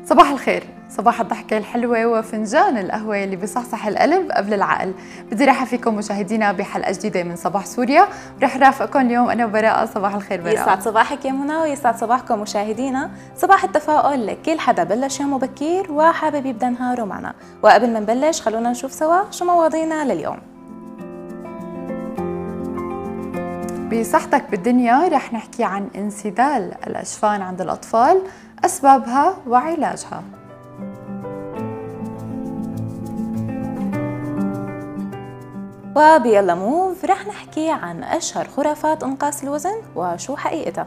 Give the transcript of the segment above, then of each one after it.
صباح الخير، صباح الضحكة الحلوة وفنجان القهوة اللي بيصحصح القلب قبل العقل. بدي رحب فيكم مشاهدينا بحلقة جديدة من صباح سوريا. رح رافقكم اليوم أنا وبراءة. صباح الخير براءة. يسعد صباحك يا منى ويسعد صباحكم مشاهدينا. صباح التفاؤل لكل حدا بلش يومه بكير وحابب يبدأ نهاره معنا. وقبل ما نبلش خلونا نشوف سوا شو مواضيعنا لليوم. بصحتك بالدنيا رح نحكي عن انسدال الأجفان عند الأطفال، أسبابها وعلاجها. وبيلا موف رح نحكي عن أشهر خرافات إنقاص الوزن وشو حقيقتها.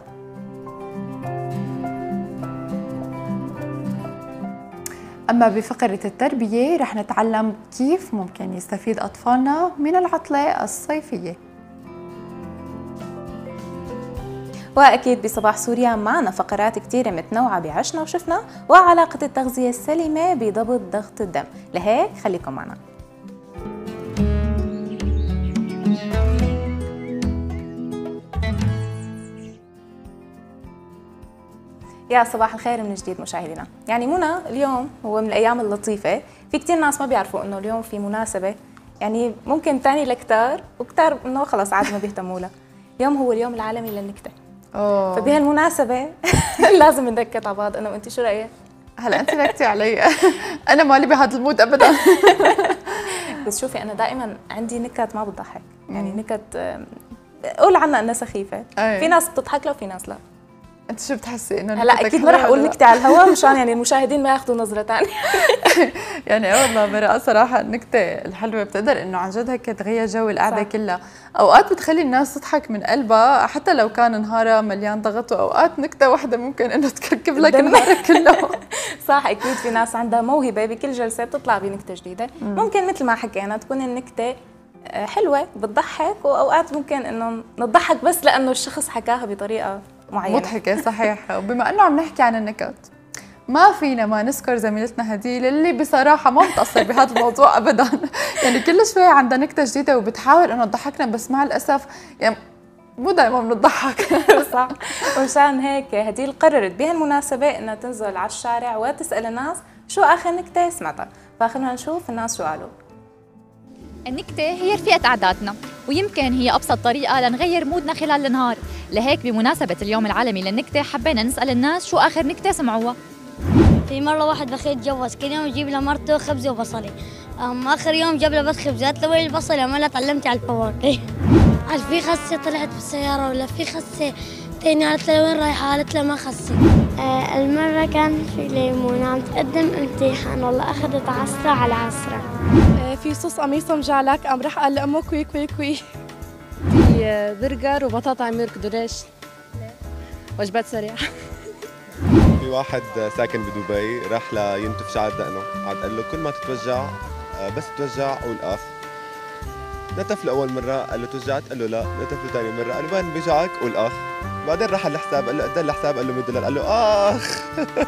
أما بفقرة التربية رح نتعلم كيف ممكن يستفيد أطفالنا من العطلة الصيفية. وأكيد بصباح سوريا معنا فقرات كتيرة متنوعة بعشنا وشفنا وعلاقة التغذية السليمة بضبط ضغط الدم، لهيك خليكم معنا. يا صباح الخير من جديد مشاهدينا. يعني منى اليوم هو من الأيام اللطيفة، في كتير ناس ما بيعرفوا إنه اليوم في مناسبة، يعني ممكن تاني لكتار وكتار إنه خلاص عاد ما بيهتموا لها. اليوم هو اليوم العالمي للنكتة. فبهالمناسبة لازم ننكت على بعض. أنا وأنت شو رأيك؟ هلا أنت نكتي علي. أنا مالي بهذا المود أبدا. بس شوفي أنا دائما عندي نكت ما بتضحك، يعني نكت قول عنها إنها سخيفة. في ناس بتضحك له وفي ناس لا. انت شو بتحسي انه هلا اكيد ما رح اقول نكته على الهواء مشان يعني المشاهدين ما ياخذوا نظره ثانيه. يعني والله براءة صراحه النكته الحلوه بتقدر انه عن جد هيك تغير جو القعده كلها. اوقات بتخلي الناس تضحك من قلبها حتى لو كان نهارها مليان ضغط، واوقات نكته واحده ممكن انه تكركب لك نهارك كله. صح، اكيد في ناس عندها موهبه بكل جلسه بتطلع بنكته جديده. ممكن مثل ما حكينا تكون النكته حلوه بتضحك، واوقات ممكن انه نضحك بس لانه الشخص حكاها بطريقه معينة مضحكة. صحيح. وبما أنه عم نحكي عن النكت ما فينا ما نذكر زميلتنا هديل اللي بصراحة ما بتقصر بهذا الموضوع أبدا. يعني كل شوي عندها نكتة جديدة وبتحاول أنه تضحكنا، بس مع الأسف يعني مو دائما بنضحك. صح. ومشان هيك هديل قررت بهالمناسبة أنها تنزل على الشارع وتسأل الناس شو آخر نكتة سمعتها. فخلونا نشوف الناس شو قالوا. النكتة هي رفيقة عاداتنا، ويمكن هي أبسط طريقة لنغير مودنا خلال النهار. لهيك بمناسبة اليوم العالمي للنكتة حبينا نسأل الناس شو آخر نكتة سمعوها. في مرة واحد بخيل تجوز، كل يوم يجيب لمرته خبز وبصلة. آخر يوم جاب له بس خبز، قالت له وين البصلة؟ ما تعلمتي على الفواكه. قال في خسة طلعت بالسيارة ولا في خسة تاني، قالت له وين رايحة؟ قالت له ما خسة. المرة كان في ليمون عم تقدم امتحان، والله أخذت عصرة على عصرة. في صوص قميصة مجعلك، قام راح قال لأمه كوي كوي كوي. في برجر وبطاطا عم يركضوا. ليش؟ وجبات سريعة. في واحد ساكن بدبي راح لينتف شعر دقنه، عاد قال له كل ما تتوجع بس تتوجع قول آخ. نتف له أول مرة قال له توجعت؟ قال له لا. نتف له ثاني مرة قال له وين بيجعك؟ قول آخ. بعدين راح على الحساب قال له قد الحساب؟ قال له $100. قال له آخ.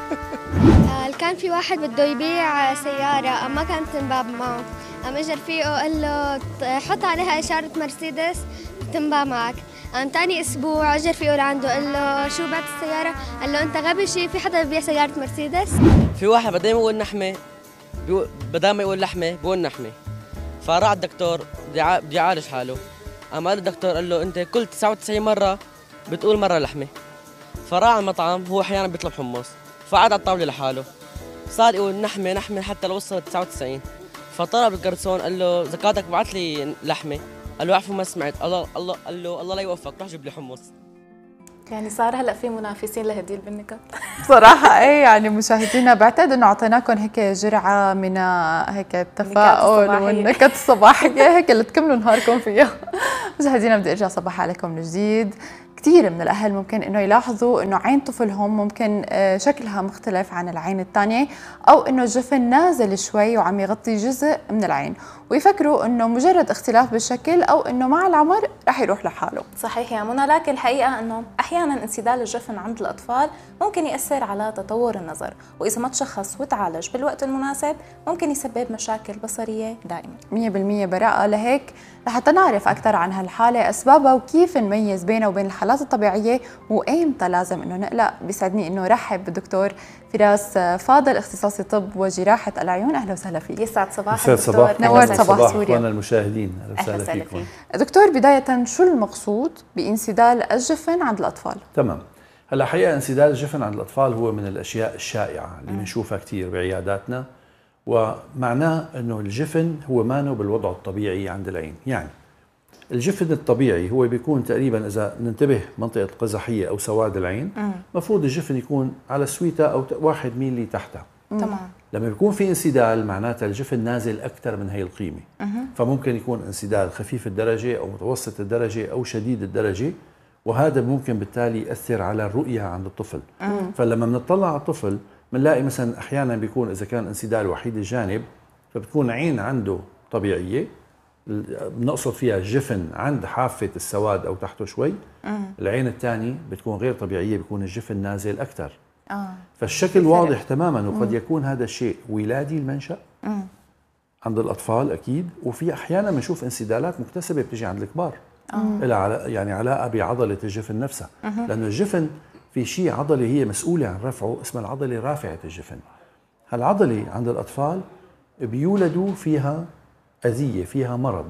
كان في واحد بده يبيع سيارة ما كانت تنباع معه، قام اجى رفيقه قال له حط عليها إشارة مرسيدس تنباع معك. قام ثاني اسبوع اجى رفيقه لعنده قال له شو بعت السيارة؟ قال له انت غبي شي، في حدا ببيع سيارة مرسيدس؟ في واحد بدل ما يقول نحمة بدل ما يقول لحمة بيقول نحمة، فراح الدكتور بده يعالج حاله. قام قال الدكتور قال له انت كل 99 مرة بتقول مرة لحمة. فراح على المطعم، هو احيانا بيطلب حمص، فقعد على الطاولة لحاله صار يقول نحمة نحمة حتى لو وصل 99. فطلب الجرسون قال له زكاتك بعت لي لحمة. قال له عفوا ما سمعت. الله قال له الله لا يوفقك، روح جيب لي حمص. يعني صار هلا في منافسين لهديل بالنكت. صراحة ايه يعني مشاهدينا بعتقد انه اعطيناكم هيك جرعة من هيك التفاؤل والنكت الصباحية هيك اللي تكملوا نهاركم فيها. مشاهدينا بدي ارجع صباح عليكم من جديد. كثير من الأهل ممكن إنه يلاحظوا إنه عين طفلهم ممكن شكلها مختلف عن العين الثانية، أو إنه الجفن نازل شوي وعم يغطي جزء من العين، ويفكروا إنه مجرد اختلاف بالشكل أو إنه مع العمر رح يروح لحاله. صحيح يا منى، لكن الحقيقة إنه أحياناً انسدال الجفن عند الأطفال ممكن يأثر على تطور النظر، وإذا ما تشخص وتعالج بالوقت المناسب ممكن يسبب مشاكل بصرية دائمة. 100% براءة. لهيك لحتى نعرف أكثر عن هالحالة، أسبابها، وكيف نميز بينها وبين الحالات الحالات الطبيعيه وايمتى لازم انه نقلق؟ بيسعدني انه رحب بالدكتور فراس فاضل، اختصاصي طب وجراحه العيون. اهلا وسهلا فيك. يسعد صباحك يسعد صباحك. نورت صباح سوريا. اخواننا المشاهدين، اهلا وسهلا فيكم. دكتور، بدايه شو المقصود بانسدال الجفن عند الاطفال؟ تمام. هلا حقيقه انسدال الجفن عند الاطفال هو من الاشياء الشائعه اللي بنشوفها كثير بعياداتنا، ومعناه انه الجفن هو مانو بالوضع الطبيعي عند العين. يعني الجفن الطبيعي هو بيكون تقريبا، اذا ننتبه منطقه القزحيه او سواد العين، المفروض الجفن يكون على سويته او 1 ميلي تحتها. تمام. لما بيكون في انسدال معناتها الجفن نازل اكثر من هي القيمه. فممكن يكون انسدال خفيف الدرجه او متوسط الدرجه او شديد الدرجه، وهذا ممكن بالتالي ياثر على الرؤيه عند الطفل. فلما بنطلع على الطفل بنلاقي مثلا احيانا بيكون اذا كان انسدال وحيد الجانب فبتكون عين عنده طبيعيه، بنقصد فيها الجفن عند حافه السواد او تحته شوي. العين الثانيه بتكون غير طبيعيه، بيكون الجفن نازل اكثر. فالشكل واضح تماما، وقد يكون هذا الشيء ولادي المنشأ عند الاطفال اكيد، وفي احيانا بنشوف انسدالات مكتسبه بتجي عند الكبار. لها يعني علاقه بعضله الجفن نفسها، لانه الجفن في شيء عضله هي مسؤوله عن رفعه اسمها العضله رافعه الجفن. هالعضله عند الاطفال بيولدوا فيها اذيه، فيها مرض،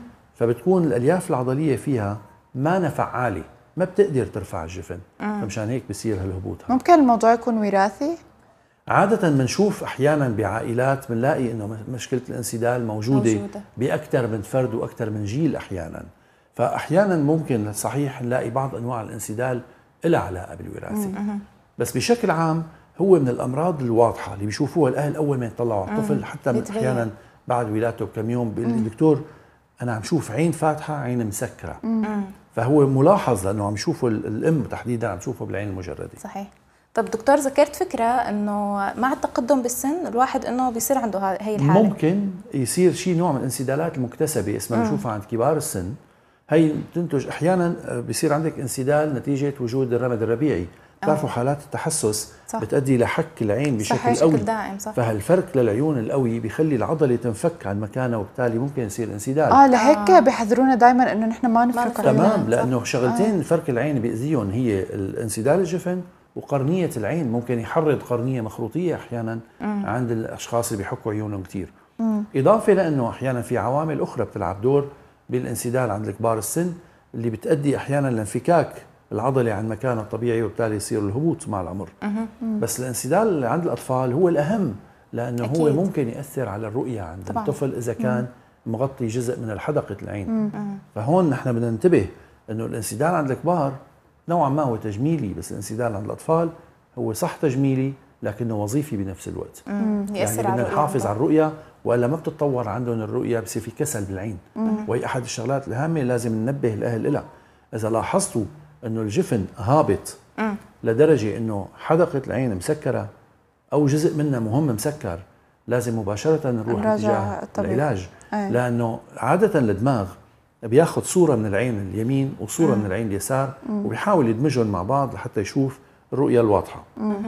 فبتكون الالياف العضليه فيها ما فعاله، ما بتقدر ترفع الجفن، فمشان هيك بصير هالهبوط. ممكن الموضوع يكون وراثي؟ عادة بنشوف أحيانا بعائلات بنلاقي إنه مشكلة الانسدال موجودة بأكثر من فرد وأكثر من جيل أحيانا. فأحيانا ممكن صحيح نلاقي بعض أنواع الانسدال لها علاقة بالوراثة، بس بشكل عام هو من الأمراض الواضحة اللي بيشوفوها الأهل أول ما يطلعوا على الطفل، حتى من أحيانا بعد ولادته بكم يوم بيقول لي دكتور أنا عم شوف عين فاتحة، عين مسكرة. فهو ملاحظ لأنه عم شوفه الأم تحديدا، عم شوفه بالعين المجردة. صحيح. طب دكتور، ذكرت فكرة انه مع التقدم بالسن الواحد انه بيصير عنده هي الحالة، ممكن يصير شيء نوع من الانسدالات المكتسبة اسمها بنشوفها عند كبار السن. هي تنتج احيانا، بيصير عندك انسدال نتيجة وجود الرمد الربيعي. بتعرفوا حالات التحسس بتؤدي لحك العين بشكل قوي دائم. فهالفرق للعيون القوي بيخلي العضله تنفك عن مكانها، وبالتالي ممكن يصير انسدال. لهيك بيحذرونا دائما انه نحن ما نفرك. تمام، لانه شغلتين فرك العين بيأذيهم، هي الانسدال الجفن وقرنيه العين. ممكن يحرض قرنيه مخروطيه احيانا عند الاشخاص اللي بيحكوا عيونهم كثير. اضافه لانه احيانا في عوامل اخرى بتلعب دور بالانسدال عند كبار السن، اللي بتؤدي احيانا لانفكاك العضله عن مكانها الطبيعي، وبالتالي يصير الهبوط مع العمر. بس الانسدال عند الاطفال هو الاهم، لانه أكيد. هو ممكن ياثر على الرؤيه عند الطفل اذا كان مغطي جزء من حدقه العين. فهون نحن بدنا ننتبه انه الانسدال عند الكبار نوعا ما هو تجميلي، بس الانسدال عند الاطفال هو صح تجميلي لكنه وظيفي بنفس الوقت. يعني بدنا نحافظ على الرؤيه، والا ما بتتطور عندهم الرؤيه، بصير في كسل بالعين. وهي احد الشغلات الهامه لازم ننبه الاهل لها. اذا لاحظتوا انه الجفن هابط لدرجه انه حدقه العين مسكره او جزء منها مهم مسكر، لازم مباشره نروح اتجاه العلاج. لانه عاده الدماغ بياخذ صوره من العين اليمين وصوره من العين اليسار، وبيحاول يدمجهم مع بعض لحتى يشوف الرؤيه الواضحه.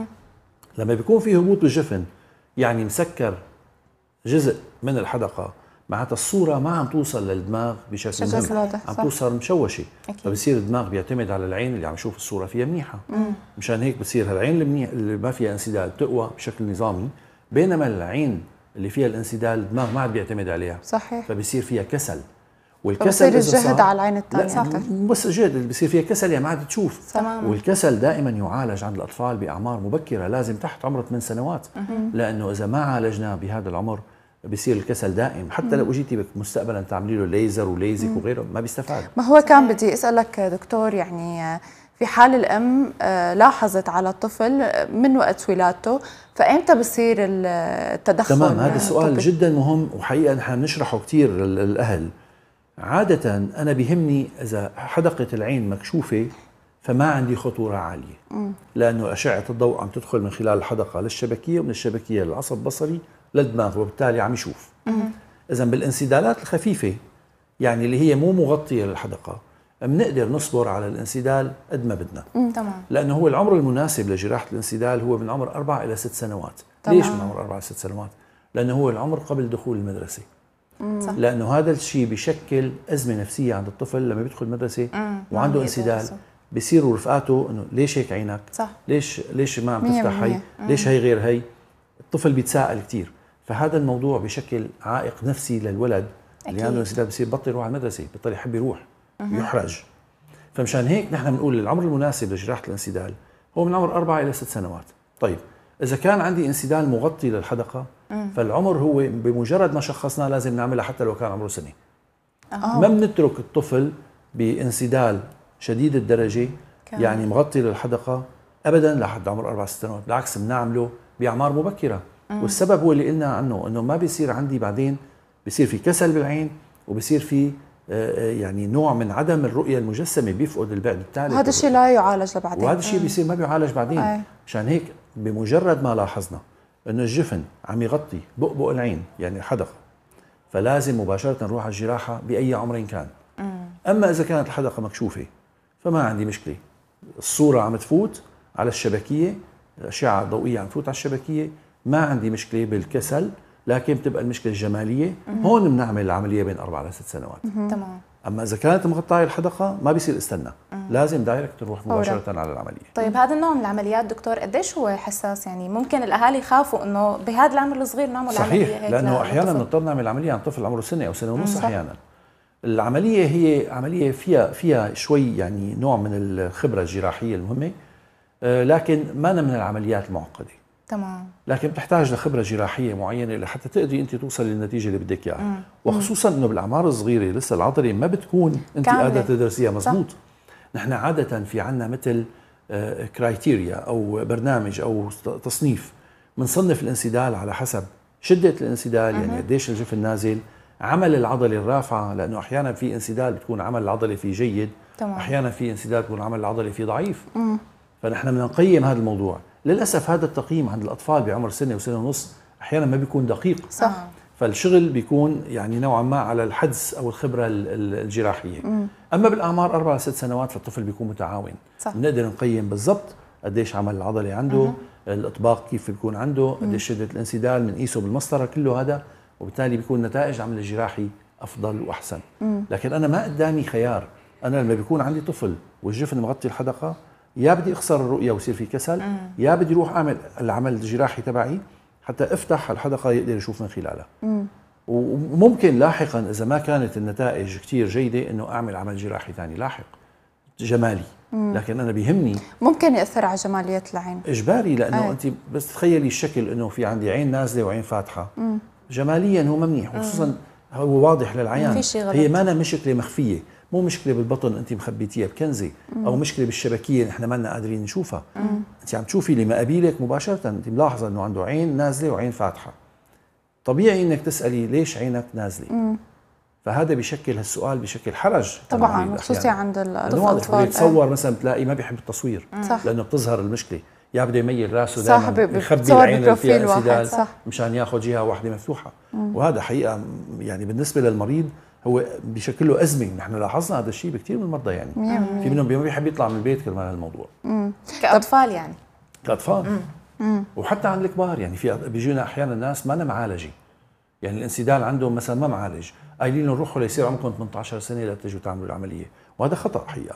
لما بيكون في هبوط بالجفن يعني مسكر جزء من الحدقه، معناتها الصوره ما عم توصل للدماغ بشكل مهم، عم توصل مشوشه. فبصير الدماغ بيعتمد على العين اللي عم يشوف الصوره فيها منيحه. مشان هيك بصير هالعين اللي ما فيها انسدال تقوى بشكل نظامي، بينما العين اللي فيها الانسدال الدماغ ما عاد بيعتمد عليها. صحيح. فبصير فيها كسل، والكسل الجهد على العين الثانيه اكثر. بس الجهد اللي بصير فيها كسل يعني ما عاد تشوف. والكسل دائما يعالج عند الاطفال باعمار مبكره، لازم تحت عمر 8 سنوات، لانه اذا ما عالجناه بهذا العمر بيصير الكسل دائم. حتى لو اجيتي مستقبلا تعملي له ليزر وليزك وغيره ما بيستفاد. ما هو كان بدي اسالك دكتور، يعني في حال الام لاحظت على الطفل من وقت ولادته، فايمتى بصير التدخل؟ تمام، هذا السؤال جدا مهم، وحقيقه نحن بنشرحه كثير للاهل. عاده انا بيهمني اذا حدقه العين مكشوفه فما عندي خطوره عاليه، لانه اشعه الضوء عم تدخل من خلال الحدقه للشبكيه، ومن الشبكيه للعصب البصري للدماغ، وبالتالي عم يشوف. إذا بالانسدالات الخفيفة يعني اللي هي مو مغطية للحدقة، بنقدر نصبر على الانسدال قد ما بدنا. تمام. لأنه هو العمر المناسب لجراحة الانسدال هو من عمر 4 إلى 6 سنوات. ليش من عمر 4 إلى 6 سنوات؟ لأنه هو العمر قبل دخول المدرسة. لأنه هذا الشيء بيشكل أزمة نفسية عند الطفل لما بيدخل المدرسة وعنده انسدال. بيصيروا رفقاته انه ليش هيك عينك؟ صح. ليش ما عم تفتح هي؟ ليش هي غير هي؟ الطفل بيتساءل كثير، فهذا الموضوع بشكل عائق نفسي للولد اللي عنده انسداد، بصير بطل يروح على المدرسه، بطل يحب يروح، يحرج. فمشان هيك نحن بنقول العمر المناسب لجراحه الانسدال هو من عمر 4 إلى 6 سنوات. طيب اذا كان عندي انسدال مغطي للحدقه فالعمر هو بمجرد ما شخصناه لازم نعملها حتى لو كان عمره سنه. ما بنترك الطفل بانسدال شديد الدرجه يعني مغطي للحدقه ابدا لحد عمر 4 سنوات، بالعكس بنعمله باعمار مبكره. والسبب هو اللي قلنا عنه انه ما بيصير عندي بعدين بيصير في كسل بالعين وبيصير في يعني نوع من عدم الرؤيه المجسمه، بيفقد البعد الثالث. هذا الشيء لا يعالج لبعدين، وهذا الشيء بيصير ما بيعالج بعدين. مشان هيك بمجرد ما لاحظنا انه الجفن عم يغطي بؤبؤ العين يعني الحدقه، فلازم مباشره نروح على الجراحه باي عمر كان. اما اذا كانت الحدقه مكشوفه فما عندي مشكله، الصوره عم تفوت على الشبكيه، الاشعه الضوئيه عم تفوت على الشبكيه، ما عندي مشكله بالكسل، لكن بتبقى المشكله الجماليه. هون بنعمل العمليه بين 4 ل 6 سنوات. تمام. اما اذا كانت مغطايه الحدقه ما بيصير استنى، لازم دايركت نروح مباشره على العمليه. طيب هذا النوع من العمليات دكتور قديش هو حساس؟ يعني ممكن الاهالي يخافوا انه بهذا العمر الصغير نعمل عمليه هيك؟ صحيح، لانه احيانا بنضطر نعمل عمليه عن طفل عمره سنه او سنه ونص. احيانا العمليه هي عمليه فيها شوي يعني نوع من الخبره الجراحيه المهمه، لكن ما من العمليات المعقده. تمام. لكن بتحتاج لخبره جراحيه معينه لحتى تقدري انت توصلي للنتيجه اللي بدك اياها، وخصوصا انه بالاعمار الصغيره لسه العضله ما بتكون انت قادره تدرسيها مضبوط. نحن عاده في عندنا مثل كرايتيريا او برنامج او تصنيف، بنصنف الانسدال على حسب شده الانسدال، يعني قديش الجفن نازل، عمل العضله الرافعه، لانه احيانا في انسدال بتكون عمل العضله فيه جيد، احيانا في انسدال بتكون عمل العضله فيه ضعيف. فنحن بدنا نقيم هذا الموضوع. للاسف هذا التقييم عند الاطفال بعمر سنه وسنه ونص احيانا ما بيكون دقيق. صح. فالشغل بيكون يعني نوعا ما على الحدس او الخبره الجراحيه. اما بالاعمار 4 ل 6 سنوات فالطفل بيكون متعاون، بنقدر نقيم بالضبط قديش عمل العضله عنده، الاطباق كيف بيكون عنده، قديش شده الانسدال، بنقيسه بالمسطره، كله هذا، وبالتالي بيكون نتائج عمل الجراحي افضل واحسن. لكن انا ما قدامي خيار، انا لما بيكون عندي طفل والجفن مغطي الحدقه يا بدي اخسر الرؤيه ويصير في كسل، يا بدي اروح اعمل العمل الجراحي تبعي حتى افتح الحدقه يقدر يشوف من خلالها. وممكن لاحقا اذا ما كانت النتائج كثير جيده انه اعمل عمل جراحي ثاني لاحق جمالي. لكن انا بيهمني ممكن ياثر على جماليه العين اجباري، لانه انت بس تخيلي الشكل انه في عندي عين نازله وعين فاتحه، جماليا هو منيح، وخصوصا هو واضح للعيان. هي ما مشكله مخفيه، مو مشكله بالبطن انت مخبيتيها بكنزه، او مشكله بالشبكيه نحن ما لنا قادرين نشوفها. انت عم تشوفي اللي مقابلك مباشره، انت ملاحظه انه عنده عين نازله وعين فاتحه، طبيعي انك تسالي ليش عينك نازله. فهذا بيشكل هالسؤال بشكل حرج طبعا، خصوصا عند الاطفال. يتصور مثلا بتلاقي ما بيحب التصوير لانه بتظهر المشكله، يا بده يميل راسه دائما يخبي العين اللي فيها انسدال مشان ياخذ جهه واحده مفتوحه. وهذا حقيقه يعني بالنسبه للمريض هو بيشكل له ازمه. نحن لاحظنا هذا الشيء بكثير من المرضى، يعني في منهم ما بيحب يطلع من البيت كرمال هالموضوع. كاطفال يعني كاطفال وحتى عند الكبار، يعني في بيجونا احيانا ناس ما معالجه، يعني الانسدال عندهم مثلا ما معالج، قايلين لهم روحوا ليصير عمركم 18 سنه لتجوا تعملوا العمليه، وهذا خطا حقيقه.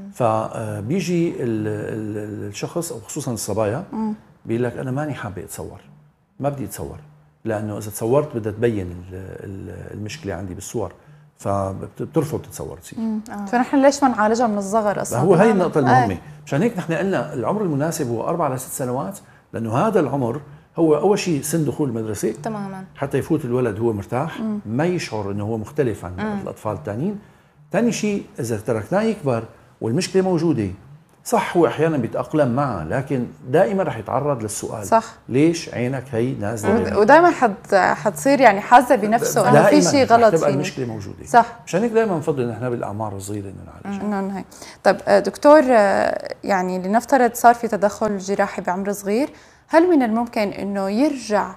فبيجي الشخص او خصوصا الصبايا بيقول لك انا ماني حابه اتصور، ما بدي اتصور، لانه اذا تصورت بدها تبين المشكله عندي بالصور، فبترفض تتصور تصير. فنحن ليش ما نعالجها من الصغر اصلا؟ هو هي النقطه المهمه. مشان هيك نحن قلنا العمر المناسب هو 4 ل 6 سنوات، لانه هذا العمر هو اول شيء سن دخول المدرسه تماما، حتى يفوت الولد هو مرتاح، ما يشعر انه هو مختلف عن الاطفال الثانيين. ثاني شيء اذا تركناه يكبر والمشكله موجوده، صح هو احيانا بيتاقلم معها، لكن دائما رح يتعرض للسؤال صح ليش عينك هي نازله، ودائما حتصير يعني حاسه بنفسه انه في شيء غلط فيه، المشكله موجوده. صح. مشان هيك دائما بنفضل نحن بالاعمار الصغيره انه نعالجها. طيب دكتور، يعني لنفترض صار في تدخل جراحي بعمر صغير، هل من الممكن انه يرجع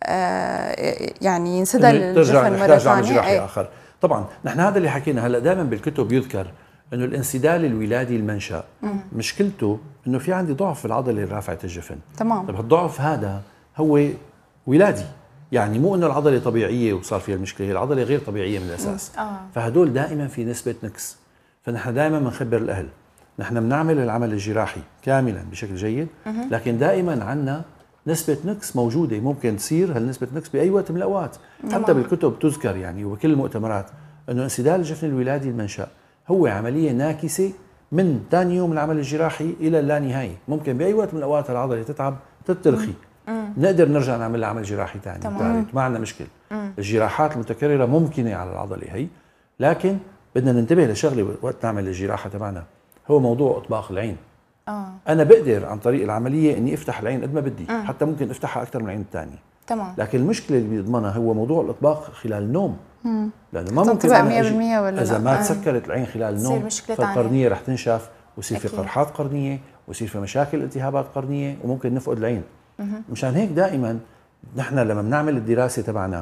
يعني ينسدل الجفن مره ثانيه؟ جراحي اخر طبعا. نحن هذا اللي حكينا هلا، دائما بالكتب يذكر انه الانسدال الولادي المنشأ مشكلته انه في عندي ضعف في العضله رافعه الجفن. تمام. طيب الضعف هذا هو ولادي، يعني مو انه العضله طبيعيه وصار فيها المشكله، هي العضله غير طبيعيه من الاساس. فهدول دائما في نسبه نقص. فنحن دائما بنخبر الاهل نحن بنعمل العمل الجراحي كاملا بشكل جيد، لكن دائما عندنا نسبة نقص موجودة، ممكن تصير هالنسبة نقص بأي وقت من الأوقات. حتى بالكتب تذكر يعني وبكل المؤتمرات أنه انسدال الجفن الولادي المنشأ هو عملية ناكسة من ثاني يوم العمل الجراحي إلى اللانهائي، ممكن بأي وقت من الأوقات العضلة تتعب تترخي، نقدر نرجع نعمل لها عمل جراحي ثاني، ما عندنا مشكلة. الجراحات المتكررة ممكنة على العضلة هي، لكن بدنا ننتبه لشغله وقت نعمل الجراحة تبعنا، هو موضوع إطباق العين. أنا بقدر عن طريق العملية إني أفتح العين قد ما بدي، حتى ممكن أفتحها أكثر من العين الثانية. تمام. لكن المشكلة اللي بيضمنها هو موضوع الإطباق خلال النوم. لأنه ما ممكن تبقى 100% ولا إذا ما تسكرت العين خلال النوم فالقرنية رح تنشف ويصير في قرحات قرنية ويصير في مشاكل التهابات قرنية وممكن نفقد العين. مشان هيك دائما نحن لما بنعمل الدراسة تبعنا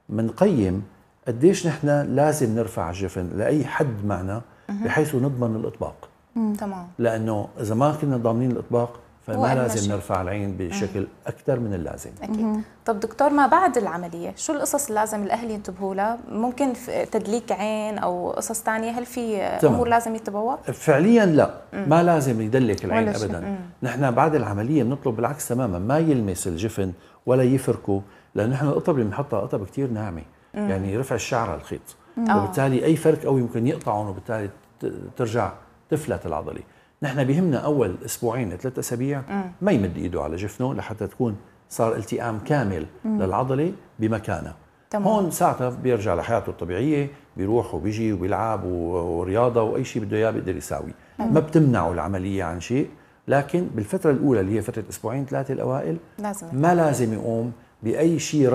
بنقيم قديش نحن لازم نرفع الجفن لأي حد معنا بحيث نضمن الإطباق. تمام. لأنه إذا ما كنا ضامنين الإطباق فما لازم نرفع العين بشكل أكثر من اللازم. أكيد. طب دكتور، ما بعد العملية شو القصص اللي لازم الأهل ينتبهوا لها؟ ممكن تدليك عين أو قصص تانية، هل في أمور لازم يتبعوها؟ فعليا لا، ما لازم يدلك العين أبدا. نحن بعد العملية بنطلب بالعكس تماما ما يلمس الجفن ولا يفركه، لأنه نحن القطب اللي بنحطها قطب كتير ناعمة، يعني رفع الشعر على الخيط، وبالتالي أي فرك قوي ممكن يقطعهم وبالتالي ترجع تفلت العضلة. نحن بيهمنا أول أسبوعين ل3 أسابيع ما يمد إيده على جفنه لحتى تكون صار التئام كامل للعضلة بمكانها. هون ساعتها بيرجع لحياته الطبيعية، بيروح وبيجي وبيلعب ورياضة وأي شيء بده إياه بيقدر يساوي. ما بتمنعه العملية عن شيء، لكن بالفترة الأولى اللي هي فترة أسبوعين 3 الأوائل ما لازم يقوم بأي شيء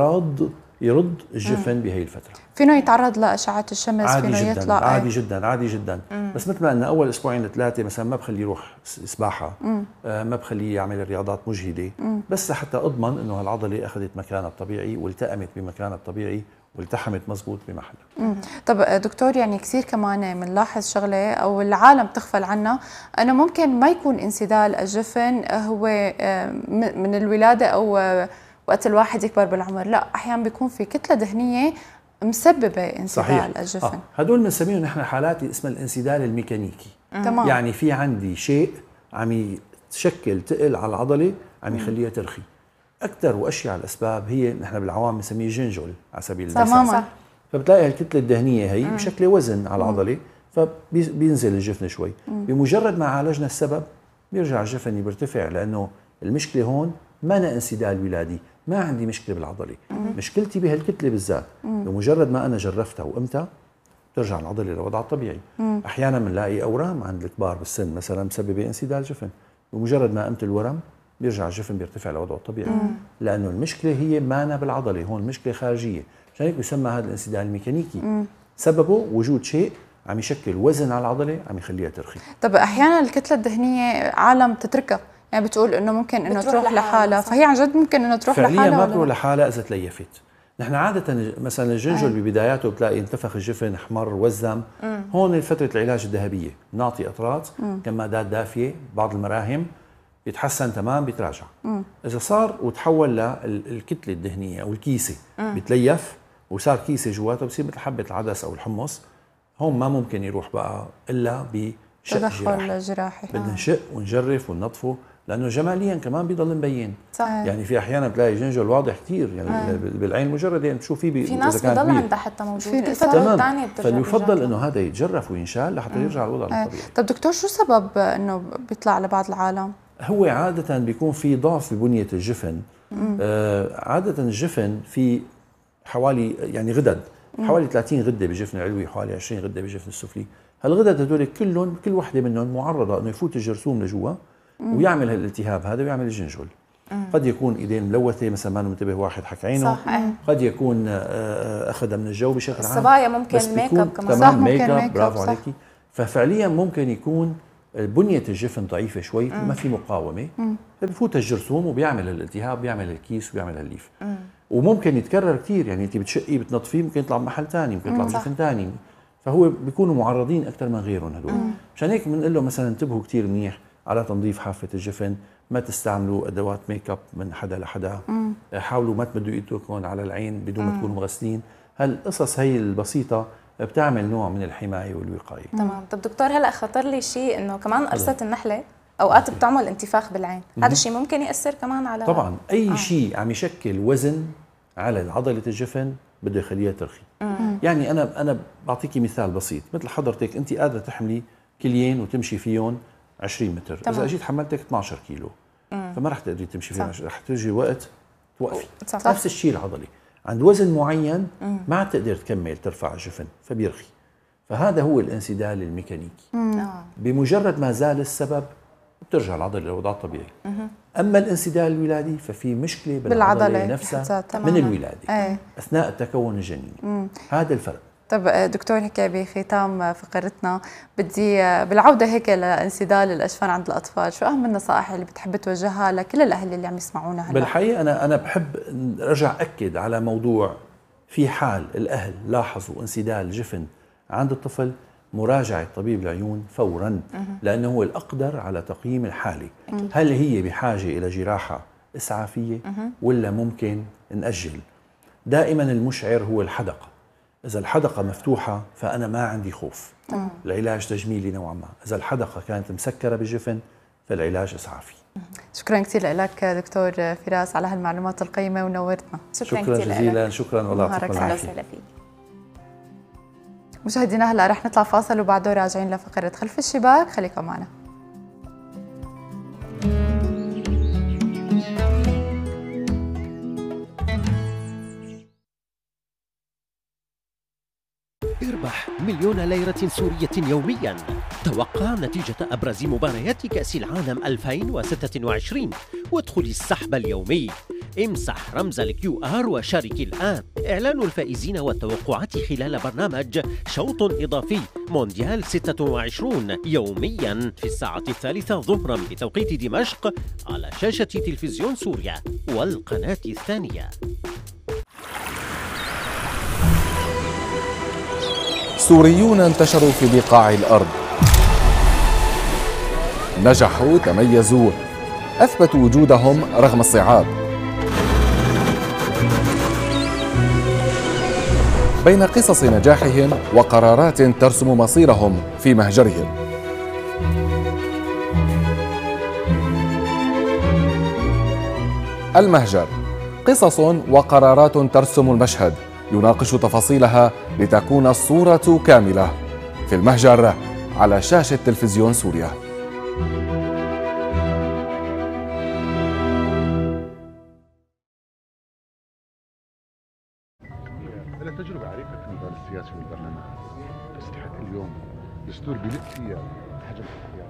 يرد الجفن بهي الفترة. فينه يتعرض لأشعة الشمس، عادي فينه جداً، يطلع عادي جدا عادي جدا. بس مثل ما قلنا أول أسبوعين ل3 مثلا ما بخليه يروح سباحة، ما بخليه يعمل رياضات مجهدة، بس لحتى أضمن إنه هالعضلة أخذت مكانها الطبيعي والتأمت بمكانها الطبيعي والتحمت مزبوط بمحلها. طب دكتور، يعني كثير كمان بنلاحظ شغله او العالم تغفل عنها، انه ممكن ما يكون انسدال الجفن هو من الولاده او وقت الواحد يكبر بالعمر، لا احيانا بيكون في كتله دهنيه مسببه انسدال صحيح. الجفن. هدول بنسميهم نحن حالات اسمها الانسدال الميكانيكي. تمام. يعني في عندي شيء عم يشكل تقل على العضله عم يخليها ترخي. اكثر واشيع الاسباب هي نحن بالعوام بنسميه جنجول على سبيل المثال. تماما. فبتلاقي الكتله الدهنيه هي بشكل وزن على العضله فبينزل الجفن شوي. بمجرد ما عالجنا السبب بيرجع الجفن بيرتفع، لانه المشكله هون ما أنا انسدال ولادي، ما عندي مشكله بالعضله، مشكلتي بهالكتله بالذات. بمجرد ما انا جرفتها وقمتها ترجع العضله لوضعها الطبيعي. احيانا بنلاقي اورام عند الكبار بالسن مثلا مسببه انسدال جفن، بمجرد ما قمت الورم بيرجع الجفن بيرتفع لوضعه الطبيعي، لانه المشكله هي مانا بالعضله، هون المشكله خارجيه. عشان هيك بيسمى هذا الانسدال الميكانيكي، سببه وجود شيء عم يشكل وزن على العضله عم يخليها ترخي. طب احيانا الكتله الدهنيه عالم تتركها، يعني بتقول انه ممكن انه تروح لحالها، فهي عن جد ممكن انه تروح لحالها؟ فعليا ما بتروح لحالها اذا تليفت. نحن عاده مثلا الجنجل ببداياته بتلاقي انتفخ الجفن، احمر، وزم. هون فتره العلاج الذهبيه، نعطي اطرات كمادات دافيه، بعض المراهم، بيتحسن تمام بيتراجع. اذا صار وتحول للكتله الدهنيه او الكيسه بتليف وصار كيسه جواته بصير مثل حبه العدس او الحمص، هون ما ممكن يروح بقى الا بشق جراحي. بدنا نشق ونجرف وننظفه، لانه جماليا كمان بيضل مبين. صحيح. يعني في احيانا بتلاقي جنجل واضح كثير، يعني بالعين مجرد يعني تشوفيه في ناس بضل عندها حتى موجود في فتره ثانيه فاليفضل انه هذا يتجرف وينشال لحتى يرجع الوضع الطبيعي. طب دكتور، شو سبب انه بيطلع لبعض العالم؟ هو عاده بيكون في ضعف ببنيه الجفن. عاده الجفن في حوالي يعني غدد، حوالي 30 غده بالجفن العلوي، حوالي 20 غده بالجفن السفلي. هالغدد هدول كلهم كل وحده منهم معرضه انه يفوت الجرثوم لجوا ويعمل هالالتهاب هذا ويعمل الجنجل. قد يكون ايدين ملوثه مثلا ما منتبه واحد حك عينه، قد يكون اخذها من الجو بشكل عام. الصبايا ممكن ميك اب كمان. تمام، ميك اب، برافو عليكي. ففعليا ممكن يكون بنيه الجفن ضعيفه شوي، ما في مقاومه، فبفوت الجرثوم وبيعمل الالتهاب، بيعمل الكيس وبيعمل الليف. وممكن يتكرر كثير، يعني انت بتشقي بتنظفيه ممكن يطلع بمحل ثاني، ممكن يطلع بجفن ثاني، فهو بيكونوا معرضين اكثر من غيرهم هدول. مشان هيك بنقول له مثلا انتبهوا كثير منيح على تنظيف حافه الجفن، ما تستعملوا ادوات ميك اب من حدا لحدا، حاولوا ما تمدوا ايدكم على العين بدون ما تكونوا مغسلين. هالقصص هي البسيطه بتعمل نوع من الحماية والوقاية. تمام. طب دكتور هلا خطر لي شيء انه كمان قرصة النحلة اوقات بتعمل انتفاخ بالعين، هذا الشيء ممكن ياثر كمان على طبعا اي شيء عم يشكل وزن على عضلة الجفن بده يخليها ترخي. يعني انا بعطيكي مثال بسيط، مثل حضرتك انت قادرة تحملي كليين وتمشي فيهم 20 متر، تمام. اذا اجيت حملتك 12 كيلو فما رح تقدري تمشي فيهم، رح تيجي وقت توقفي. صح. نفس الشيء العضلي عند وزن معين ما عاد تقدر تكمل ترفع الجفن فبيرخي. فهذا هو الانسدال الميكانيكي. بمجرد ما زال السبب بترجع العضله لوضعها الطبيعي. اما الانسدال الولادي ففي مشكله بالعضله نفسها من الولاده اثناء التكون الجنيني. هذا الفرق. طب دكتور هيك بختام فقرتنا بدي بالعوده هيك لانسدال الاجفان عند الاطفال، شو اهم النصائح اللي بتحب توجهها لكل الاهل اللي عم يسمعونا هلا؟ بالحقيقه انا بحب ارجع اكد على موضوع، في حال الاهل لاحظوا انسدال جفن عند الطفل مراجعه طبيب العيون فورا، لانه هو الاقدر على تقييم الحاله. هل هي بحاجه الى جراحه اسعافيه ولا ممكن ناجل؟ دائما المشعر هو الحدقه. إذا الحدقة مفتوحة فأنا ما عندي خوف، العلاج تجميلي نوعا ما. إذا الحدقة كانت مسكرة بالجفن فالعلاج إسعافي. شكرا كثير لك دكتور فراس على هالمعلومات القيمة ونورتنا. شكرا جزيلا. شكرا والله يعطيكم العافية. مشاهدينا هلا رح نطلع فاصل وبعده راجعين لفقرة خلف الشباك، خليكم معنا. اربح 1,000,000 ليرة سورية يومياً. توقع نتيجة أبرز مباريات كأس العالم 2026 وادخل السحب اليومي. امسح رمز الQR وشارك الآن. إعلان الفائزين والتوقعات خلال برنامج شوط إضافي مونديال 26 يومياً في الساعة 3 ظهراً بتوقيت دمشق على شاشة تلفزيون سوريا والقناة الثانية. سوريون انتشروا في بقاع الأرض، نجحوا، تميزوا، أثبتوا وجودهم رغم الصعاب. بين قصص نجاحهم وقرارات ترسم مصيرهم في مهجرهم. المهجر، قصص وقرارات ترسم المشهد، يناقش تفاصيلها لتكون الصورة كاملة. في المهجر على شاشة تلفزيون سوريا. أنا تجربة عريقة في النضال السياسي والبرلمان، تستحق اليوم دستور بيلف فيها حجم الحياة.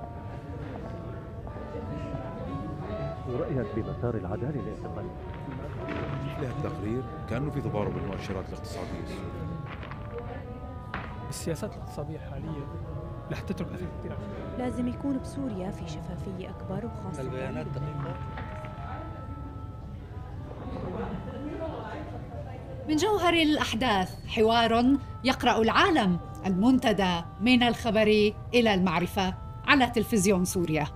ورأيك بمسار العدالة الاعتقالي؟ يحلى التقرير كأنه في تضارب بالمؤشرات الاقتصادية السورية. السياسات الاقتصادية الحالية رح تترك أثر كثير. لازم يكون بسوريا في شفافية أكبر وخاصة البيانات دقيقة. من جوهر الأحداث حوار يقرأ العالم، المنتدى من الخبر إلى المعرفة على تلفزيون سوريا.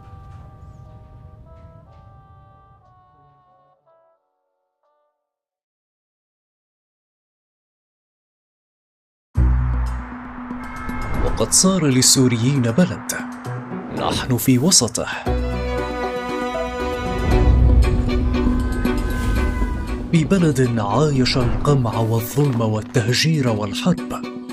وقد صار للسوريين بلد نحن في وسطه. ببلد عايش القمع والظلم والتهجير والحرب،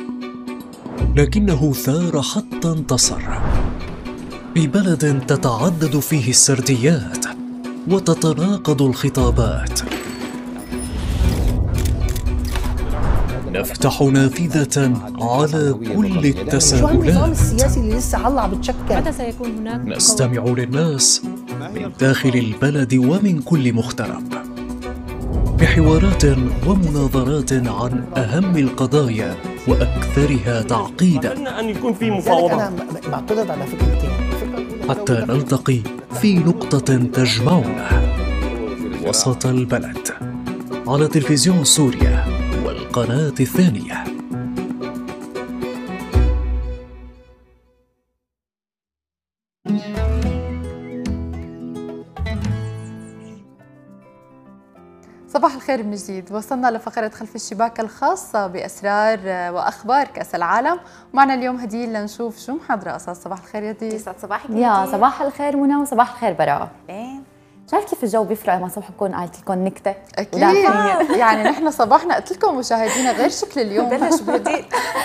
لكنه ثار حتى انتصر. ببلد تتعدد فيه السرديات وتتناقض الخطابات. نفتح نافذة على كل التساؤلات. شو النظام السياسي اللي لسه عم بتشكل؟ متى سيكون هناك نستمع للناس من داخل البلد ومن كل مغترب، بحوارات ومناظرات عن أهم القضايا وأكثرها تعقيدا. أن يكون في مفاوضات. أنا بعترض على فكرتين. حتى نلتقي في نقطة تجمعنا وسط البلد على تلفزيون سوريا والقناة الثانية. صباح الخير من جديد. وصلنا لفقرة خلف الشباك الخاصة بأسرار وأخبار كأس العالم، ومعنا اليوم هديل لنشوف شو محضرة قصص. صباح الخير يا هديل. يسعد صباحك يا صباح الخير منى وصباح الخير براءة. ايه شايف كيف الجو بيفرق لما صبح بكون قالت لكم نكتة؟ أكيد يعني نحن صباحنا قلت لكم مشاهدينا غير شكل اليوم. بلش بهديء.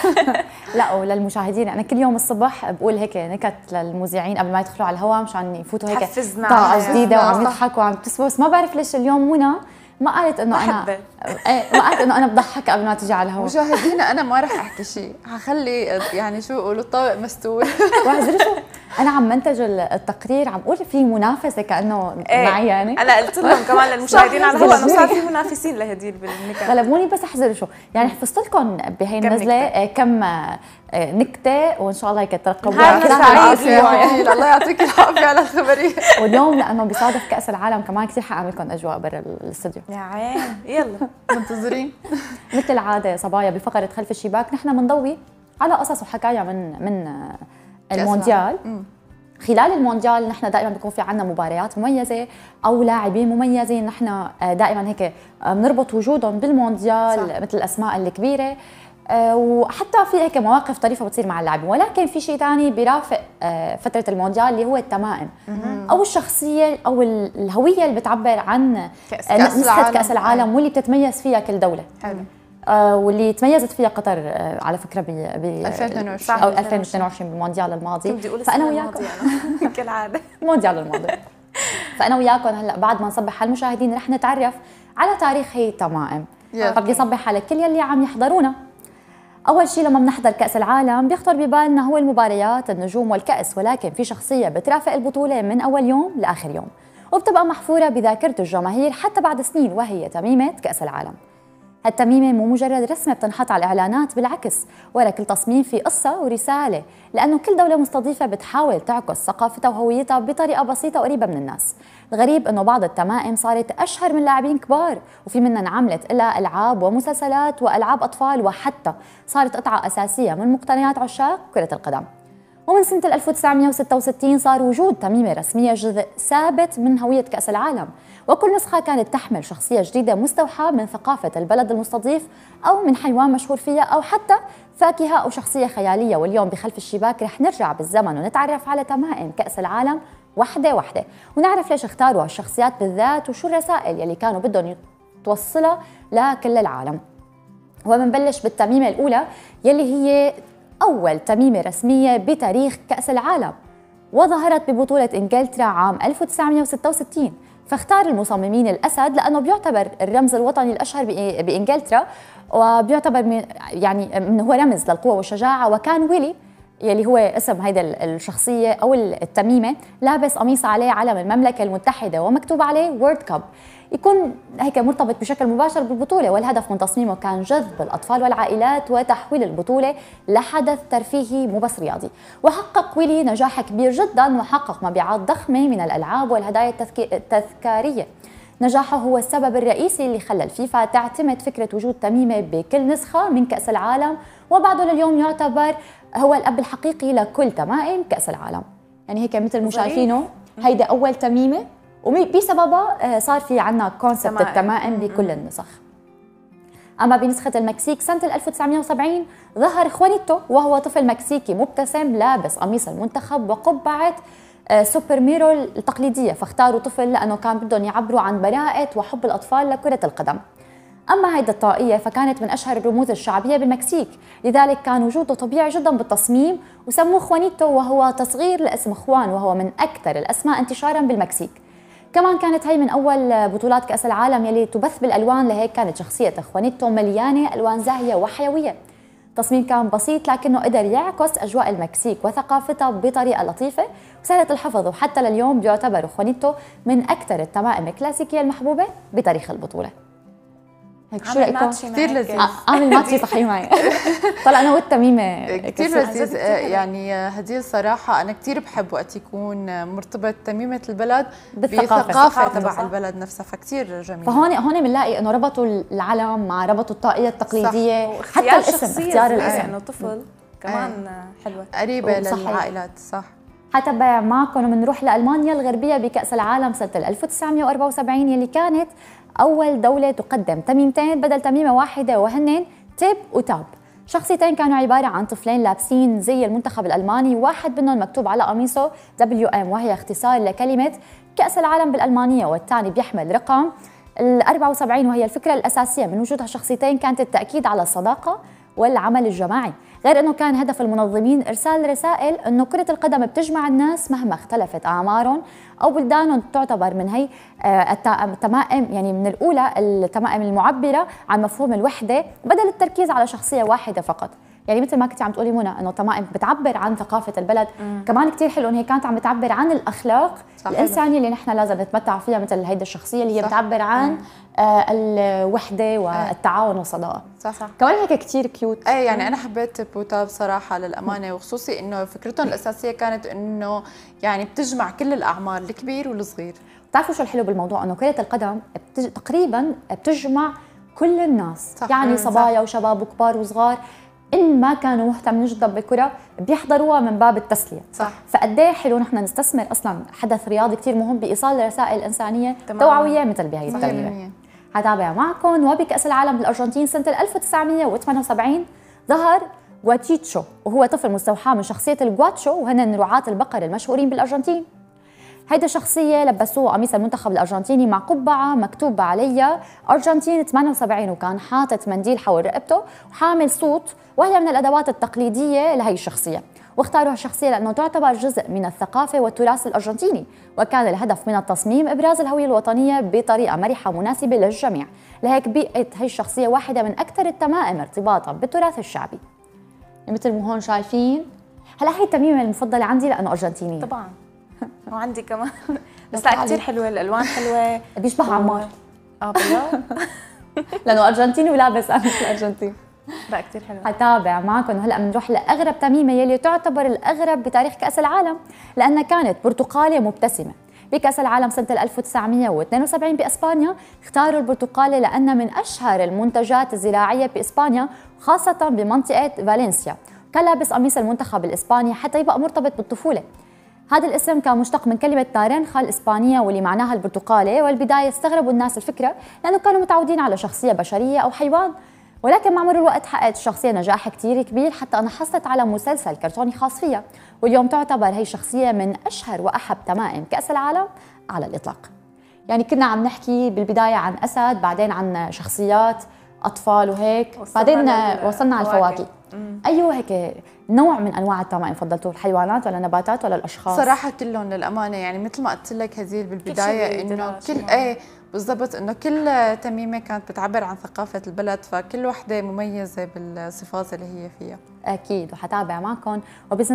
لا وللمشاهدين أنا كل يوم الصبح بقول هيك نكت للمذيعين قبل ما يدخلوا على الهواء مشان يفوتوا هيك طاقة جديدة وعم يضحكوا وعم تسووا. بس ما بعرف ليش اليوم منى ما قالت انه انا ما قالت انه انا بضحك قبل ما تيجي على الهواء. مشاهدينا انا ما رح احكي شيء، حخلي يعني شو يقولوا الطابق مستور. واحذروا شو انا عم منتج التقرير عم قول في منافسه كانه معي يعني. انا قلت لهم كمان للمشاهدين على الهواء انه صار في منافسين لهديل بالنكت. غلبوني بس احذروا شو يعني حفظت لكم بهي النزله كم نكته وان شاء الله هيك ترقبوها. الله يعطيك العافيه على الخبريه. واليوم لانه بيصادف كاس العالم كمان كثير حاعمل لكم اجواء برا الاستوديو. يا عين يلا منتظرين. مثل العاده صبايا بفقره خلف الشباك نحن بنضوي على قصص وحكايا من المونديال. خلال المونديال نحن دائما بيكون في عنا مباريات مميزه او لاعبين مميزين نحن دائما هيك بنربط وجودهم بالمونديال صح. مثل الاسماء الكبيره وحتى في هيك مواقف طريفه بتصير مع اللاعبين. ولكن في شيء ثاني بيرافق فتره المونديال اللي هو التمائم او الشخصيه او الهويه اللي بتعبر عن نسخه كاس العالم واللي بتتميز فيها كل دوله. حلو. واللي تميزت فيها قطر على فكره ب 2022 او 2022 بالمونديال الماضي. فانا وياكم كالعاده المونديال الماضي. فانا وياكم هلا بعد ما نصبح على المشاهدين رح نتعرف على تاريخ هي التمائم. فبدي صبح على كل يلي عم يحضرونا. اول شيء لما بنحضر كاس العالم بيخطر ببالنا هو المباريات النجوم والكاس، ولكن في شخصيه بترافق البطوله من اول يوم لاخر يوم وبتبقى محفوره بذاكره الجماهير حتى بعد سنين، وهي تميمه كاس العالم. هالتميمة مو مجرد رسمة بتنحط على الإعلانات، بالعكس ورا كل تصميم في قصة ورسالة، لأنه كل دولة مستضيفة بتحاول تعكس ثقافتها وهويتها بطريقة بسيطة وقريبة من الناس. الغريب أنه بعض التمائم صارت أشهر من لاعبين كبار، وفي منها انعملت إلها ألعاب ومسلسلات وألعاب أطفال، وحتى صارت قطعة أساسية من مقتنيات عشاق كرة القدم. ومن سنة 1966 صار وجود تميمة رسمية جزء ثابت من هوية كأس العالم، وكل نسخة كانت تحمل شخصية جديدة مستوحاة من ثقافة البلد المستضيف أو من حيوان مشهور فيها أو حتى فاكهة أو شخصية خيالية. واليوم بخلف الشباك رح نرجع بالزمن ونتعرف على تمائم كأس العالم وحدة وحدة، ونعرف ليش اختاروا هالشخصيات بالذات وشو الرسائل يلي كانوا بدهم توصلها لكل العالم. وبنبلش بالتميمة الأولى يلي هي أول تميمة رسمية بتاريخ كأس العالم، وظهرت ببطولة إنجلترا عام 1966. فاختار المصممين الأسد لأنه بيعتبر الرمز الوطني الأشهر بإنجلترا، وبيعتبر يعني هو رمز للقوة والشجاعة. وكان ويلي يلي هو اسم هيدا الشخصية أو التميمة لابس قميص عليه علم المملكة المتحدة ومكتوب عليه وورد كاب، يكون هيك مرتبط بشكل مباشر بالبطولة. والهدف من تصميمه كان جذب الأطفال والعائلات وتحويل البطولة لحدث ترفيهي مو بس رياضي. وحقق ويلي نجاح كبير جدا وحقق مبيعات ضخمة من الألعاب والهدايا التذكارية. نجاحه هو السبب الرئيسي اللي خلى الفيفا تعتمد فكرة وجود تميمة بكل نسخة من كأس العالم، وبعده لليوم يعتبر هو الأب الحقيقي لكل تمائم كأس العالم. يعني هيك مثل ما شايفينه هيدا أول تميمة، وبسببها صار في عنا كونسبت التمائم بكل النسخ. أما بنسخة المكسيك سنة 1970 ظهر خوانيتو وهو طفل مكسيكي مبتسم لابس قميص المنتخب وقبعة سوبر ميرو التقليدية، فاختاروا طفل لأنه كان بدهم يعبروا عن براءة وحب الأطفال لكرة القدم. أما هيدا الطاقية فكانت من أشهر الرموز الشعبية بالمكسيك، لذلك كان وجوده طبيعي جدا بالتصميم، وسموه خوانيتو وهو تصغير لاسم خوان، وهو من أكثر الأسماء انتشارا بالمكسيك. كمان كانت هي من أول بطولات كأس العالم يلي تبث بالألوان، لهيك كانت شخصية خوانيتو مليانة ألوان زاهية وحيوية. التصميم كان بسيط لكنه قدر يعكس أجواء المكسيك وثقافتها بطريقة لطيفة وسهلة الحفظ، وحتى لليوم بيعتبر خوانيتو من أكثر التمائم الكلاسيكية المحبوبة بتاريخ البطولة. هيك شو رأيكم؟ كثير لذيذ. عامل ماتشي صحيح معي. طلع أنا والتميمة كثير لذيذ. يعني هديل صراحة أنا كثير بحب وقت يكون مرتبط تميمة البلد بالثقافة تبع البلد نفسها، فكثير جميل. فهون بنلاقي إنه ربطوا العلم مع ربطوا الطاقية التقليدية، حتى الاسم اختيار الاسم إنه طفل كمان حلوة قريبة للعائلات. صح. حتبع معكم وبنروح لألمانيا الغربية بكأس العالم سنة 1974 يلي كانت أول دولة تقدم تميمتين بدل تميمة واحدة وهن تيب وتاب. شخصيتين كانوا عبارة عن طفلين لابسين زي المنتخب الألماني، واحد منهم مكتوب على قميصه WM وهي اختصار لكلمة كأس العالم بالألمانية، والثاني بيحمل رقم 74 وهي الفكرة الأساسية من وجود هالشخصيتين كانت التأكيد على الصداقة والعمل الجماعي، غير أنه كان هدف المنظمين إرسال رسائل أنه كرة القدم بتجمع الناس مهما اختلفت أعمارهم أو بلدانهم. تعتبر من هي التمائم يعني من الأولى التمائم المعبرة عن مفهوم الوحدة بدل التركيز على شخصية واحدة فقط. يعني مثل ما كنتي عم تقولي منى انه التمائم بتعبر عن ثقافه البلد، كمان كثير حلو انه هي كانت عم بتعبر عن الاخلاق الانسانيه اللي نحن لازم نتمتع فيها، مثل هيدي الشخصيه اللي هي بتعبر عن الوحده والتعاون والصداقه. صح كمان هيك كثير كيوت. ايه يعني انا حبيت بوتاب صراحه للامانه، وخصوصي انه فكرتهم الاساسيه كانت انه يعني بتجمع كل الاعمار الكبير والصغير. بتعرفوا شو الحلو بالموضوع؟ انه كرة القدم تقريبا بتجمع كل الناس، يعني صبايا وشباب وكبار وصغار، إن ما كانوا مهتمين جدا بالكرة بيحضروها من باب التسلية. صح. فقد ايه حلو نحن نستثمر أصلا حدث رياضي كتير مهم بإيصال رسائل إنسانية توعوية مثل بهي التميمة. هتابع معكم. وبكأس العالم بالأرجنتين سنة 1978 ظهر غواتيتشو، وهو طفل مستوحى من شخصية الغواتشو وهن رعاة البقر المشهورين بالأرجنتين. هيدا الشخصية لبسوه قميص المنتخب الأرجنتيني مع قبعة مكتوب عليها أرجنتين 78، وكان حاطط منديل حول رقبته وحامل صوت، وهي من الأدوات التقليدية لهي الشخصية. واختاروا هالشخصية لأنه تعتبر جزء من الثقافة والتراث الأرجنتيني، وكان الهدف من التصميم إبراز الهوية الوطنية بطريقة مرحة مناسبة للجميع. لهيك بقت هي الشخصية واحدة من أكثر التمائم ارتباطا بالتراث الشعبي. مثل ما هون شايفين. هلا هي التميمة المفضلة عندي لأنه أرجنتينية طبعا، وعندي كمان بس لا كثير حلوه، الالوان حلوه، بيشبه عمار. بالله لانه ارجنتيني ولابس قميص الارجنتين. لا كثير حلوه. هتابع معكم وهلا بنروح لاغرب تميمه يلي تعتبر الاغرب بتاريخ كاس العالم، لانها كانت برتقاله مبتسمه. بكاس العالم سنه 1972 باسبانيا اختاروا البرتقاله لانها من اشهر المنتجات الزراعيه باسبانيا، خاصه بمنطقه فالنسيا. كان لابس قميص المنتخب الاسباني حتى يبقى مرتبط بالطفوله. هذا الاسم كان مشتق من كلمة نارنجا الإسبانية واللي معناها البرتقالة، والبداية استغربوا الناس الفكرة لأنه كانوا متعودين على شخصية بشرية أو حيوان، ولكن مع مرور الوقت حققت الشخصية نجاح كتير كبير حتى أنها حصلت على مسلسل كرتوني خاص فيها، واليوم تعتبر هي الشخصية من أشهر وأحب تمائم كأس العالم على الإطلاق. يعني كنا عم نحكي بالبداية عن أسد، بعدين عن شخصيات أطفال وهيك، بعدين وصلنا على الفواكه. أيوه هيك نوع من انواع التمائم فضلتوا، الحيوانات ولا النباتات ولا الاشخاص؟ صراحه كلهم للامانه، يعني مثل ما قلت لك هزيل بالبدايه انه كل ايه بالضبط انه كل تميمه كانت بتعبر عن ثقافه البلد، فكل وحده مميزه بالصفات اللي هي فيها. اكيد. وحتابع معكم. وبسنه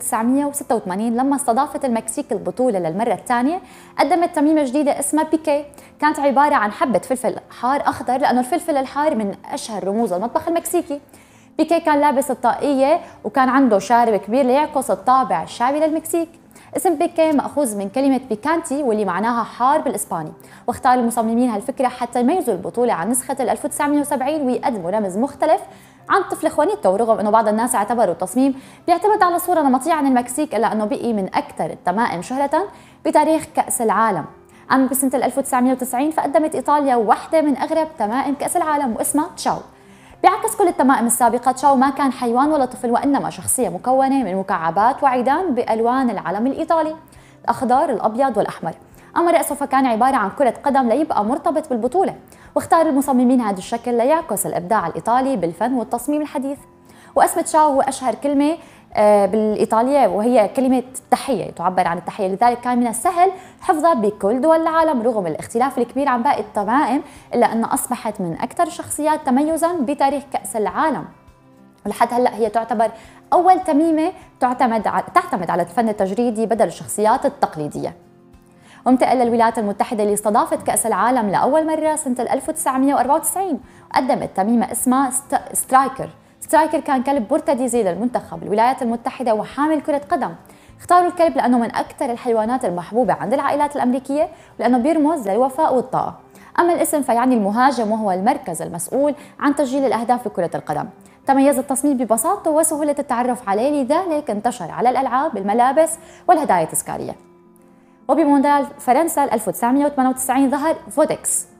1986 لما استضافت المكسيك البطوله للمره الثانيه قدمت تميمه جديده اسمها بيكي، كانت عباره عن حبه فلفل حار اخضر، لانه الفلفل الحار من اشهر رموز المطبخ المكسيكي. بيكي كان لابس الطاقية وكان عنده شارب كبير ليعكس الطابع الشعبي للمكسيك. اسم بيكي مأخوذ من كلمة بيكانتي واللي معناها حار بالإسباني، واختار المصممين هالفكرة حتى يميزوا البطولة عن نسخة 1970 ويقدموا رمز مختلف عن طفل خوانيتو. ورغم أنه بعض الناس اعتبروا التصميم بيعتمد على صورة نمطية عن المكسيك، إلا أنه بقي من أكثر التمائم شهرة بتاريخ كأس العالم. أما بسنة 1990 فقدمت إيطاليا واحدة من أغرب تمائم كأس العالم واسمها تشاو. بيعكس كل التمائم السابقة، تشاو ما كان حيوان ولا طفل، وإنما شخصية مكونة من مكعبات وعيدان بألوان العلم الإيطالي الأخضر الأبيض والأحمر. أما رأسه فكان عبارة عن كرة قدم ليبقى مرتبط بالبطولة، واختار المصممين هذا الشكل ليعكس الإبداع الإيطالي بالفن والتصميم الحديث. واسم تشاو هو أشهر كلمة بالإيطالية وهي كلمة تحية، تعبر عن التحية، لذلك كان من السهل حفظها بكل دول العالم رغم الاختلاف الكبير عن باقي التمائم، إلا أنها أصبحت من أكثر الشخصيات تميزاً بتاريخ كأس العالم. ولحد هلأ هي تعتبر أول تميمة تعتمد على الفن التجريدي بدل الشخصيات التقليدية. وانتقل للولايات المتحدة اللي استضافت كأس العالم لأول مرة سنة 1994 وقدمت تميمة اسمها سترايكر. سترايكر كان كلب مرتدي للمنتخب الولايات المتحدة وحامل كرة قدم. اختاروا الكلب لأنه من أكثر الحيوانات المحبوبة عند العائلات الأمريكية ولأنه بيرمز للوفاء والطاقة. أما الاسم فيعني المهاجم، وهو المركز المسؤول عن تسجيل الأهداف بكرة القدم. تميز التصميم ببساطته وسهولة التعرف عليه، لذلك انتشر على الألعاب، الملابس والهدايا التذكارية. وبمونديال فرنسا 1998 ظهر فودكس،